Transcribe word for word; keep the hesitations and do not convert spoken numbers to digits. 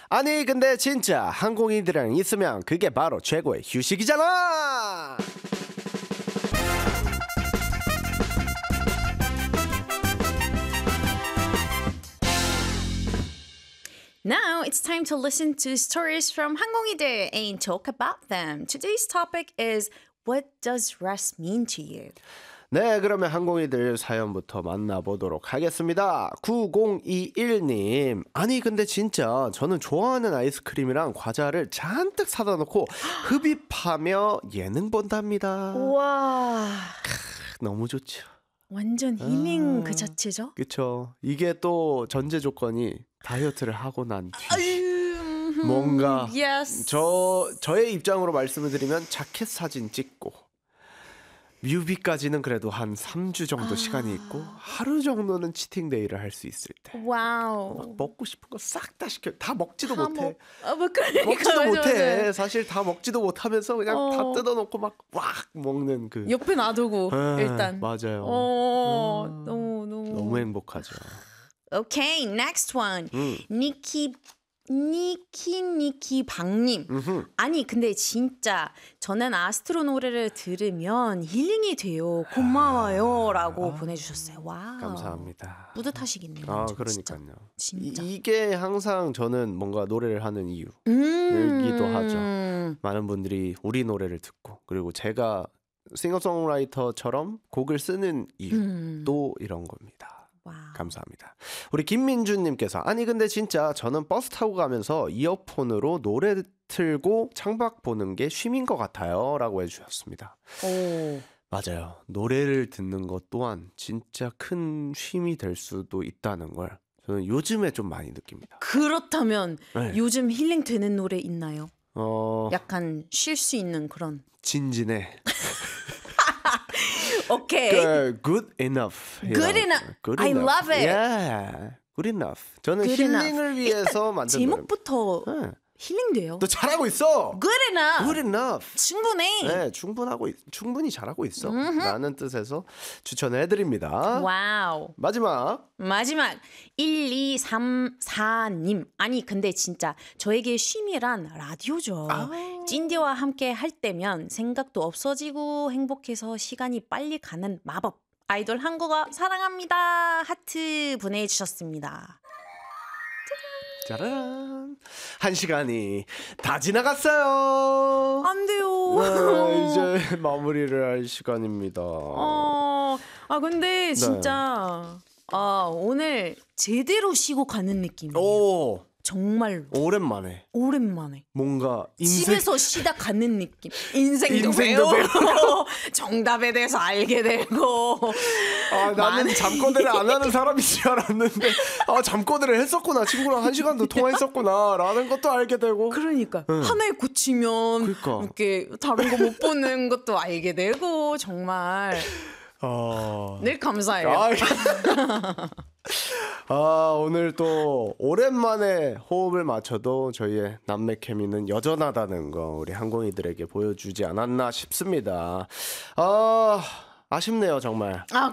아니 근데 진짜 항공인들이랑 있으면 그게 바로 최고의 휴식이잖아. Now it's time to listen to stories from 항공이들 and talk about them. Today's topic is what does rest mean to you? 네, 그러면 항공이들 사연부터 만나보도록 하겠습니다. 구공이일 님. 아니 근데 진짜 저는 좋아하는 아이스크림이랑 과자를 잔뜩 사다 놓고 흡입하며 예능 본답니다. 와, 너무 좋죠. 완전 힐링 아, 그 자체죠? 그쵸. 이게 또 전제 조건이 다이어트를 하고 난 뒤. 아유, 뭔가 yes. 저 저의 입장으로 말씀을 드리면 자켓 사진 찍고 뮤비까지는 그래도 한 삼 주 정도 아. 시간이 있고 하루 정도는 치팅데이를 할 수 있을 때 막 와우. 먹고 싶은 거 싹 다 시켜. 다 먹지도 다 못해. 먹- 아, 뭐 그러니까 먹지도 맞아, 못해. 맞아. 사실 다 먹지도 못하면서 그냥 어. 다 뜯어놓고 막 왁 먹는 그. 옆에 놔두고 에, 일단. 맞아요. 어, 음, 너무 너무. 너무 행복하죠. Okay, next one. 음. 니키 니키 니키 박님. 음흠. 아니 근데 진짜 저는 아스트로 노래를 들으면 힐링이 돼요. 고마워요라고 보내주셨어요. 와. 감사합니다. 뿌듯하시겠네요. 아, 완전, 그러니까요. 진짜. 이, 이게 항상 저는 뭔가 노래를 하는 이유. 음. 일기도 하죠. 많은 분들이 우리 노래를 듣고 그리고 제가 싱어송라이터처럼 곡을 쓰는 이유도 음. 이런 겁니다. 와. 감사합니다. 우리 김민주님께서 아니 근데 진짜 저는 버스 타고 가면서 이어폰으로 노래 틀고 창밖 보는 게 쉼인 것 같아요 라고 해주셨습니다. 오. 맞아요. 노래를 듣는 것 또한 진짜 큰 쉼이 될 수도 있다는 걸 저는 요즘에 좀 많이 느낍니다. 그렇다면 네. 요즘 힐링 되는 노래 있나요? 어, 약간 쉴 수 있는 그런. 진진의 오케이. 그, Good Enough. Good enough. Good I enough. love it. Yeah. Good enough. 저는 Good 힐링을 enough. 위해서 만든 제목부터 노래. 네. 힐링돼요. 너 잘하고 있어. Good enough. Good enough. 충분해. 네, 충분하고 있- 충분히 잘하고 있어. 라는 뜻에서 추천해 드립니다. 와우. 마지막. 마지막 일이삼사 님. 아니 근데 진짜 저에게 쉼이란 라디오죠. 아. 찐디와 함께 할 때면 생각도 없어지고 행복해서 시간이 빨리 가는 마법. 아이돌 한국어 사랑합니다. 하트 보내주셨습니다. 짜란. 한 시간이 다 지나갔어요. 안 돼요. 네, 이제 마무리를 할 시간입니다. 어, 아 근데 진짜 아, 오늘 제대로 쉬고 가는 느낌이에요. 오, 정말로 오랜만에 오랜만에 뭔가 인생 집에서 쉬다 가는 느낌. 인생도, 인생도 배우고 정답에 대해서 알게 되고. 아, 나는 많은- 잠꼬대를 안 하는 사람인 줄 알았는데 아, 잠꼬대를 했었구나. 친구랑 한 시간도 통화했었구나 라는 것도 알게 되고. 그러니까 하나에 고치면 그러니까. 이렇게 다른 거 못 보는 것도 알게 되고 정말 아, 늘 감사해요. 아, 아, 오늘 또 오랜만에 호흡을 맞춰도 저희의 남매 케미는 여전하다는 거 우리 항공이들에게 보여주지 않았나 싶습니다. 아, 아쉽네요 정말. 아